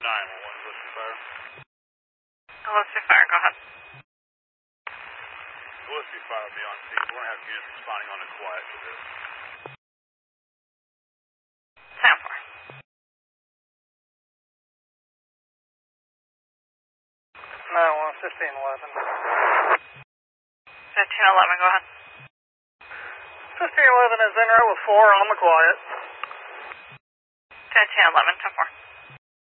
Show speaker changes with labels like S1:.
S1: 911, Gillespie Fire.
S2: Gillespie Fire, go ahead.
S1: Gillespie Fire will be on scene. We're going to have units responding on the quiet to this.
S2: 10-4.
S3: 911, 1511.
S2: 1511, go ahead.
S3: 1511 is en route with 4 on the quiet.
S2: 1511, 10-4.